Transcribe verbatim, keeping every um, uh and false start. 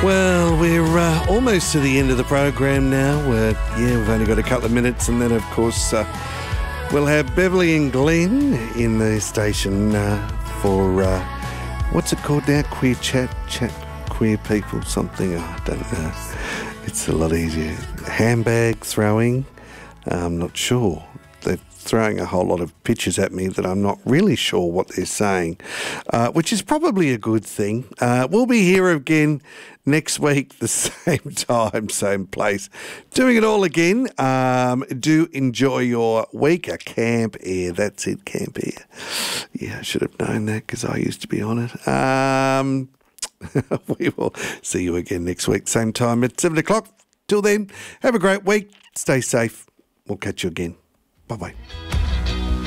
Well, we're uh, almost to the end of the program now. We're, yeah, we've only got a couple of minutes, and then, of course, uh, we'll have Beverly and Glenn in the station uh, for, uh, what's it called now? Queer Chat? Chat Queer People? Something? Oh, I don't know. It's a lot easier. Handbag throwing? I'm not sure. They're throwing a whole lot of pictures at me that I'm not really sure what they're saying, uh, which is probably a good thing. Uh, we'll be here again next week, the same time, same place, doing it all again. Um, do enjoy your week. A Camp Air, that's it, Camp Air. Yeah, I should have known that because I used to be on it. Um, we will see you again next week, same time at seven o'clock. Till then, have a great week. Stay safe. We'll catch you again. Bye-bye.